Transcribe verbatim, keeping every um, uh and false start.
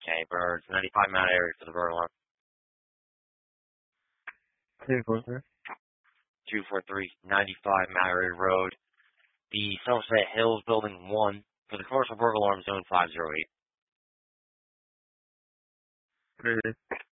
Okay, birds, ninety-five Mount Airy for the bird alarm. two four three. two four three, ninety-five Mount Airy Road. The Somerset Hills Building one for the commercial bird alarm zone five zero eight. Three.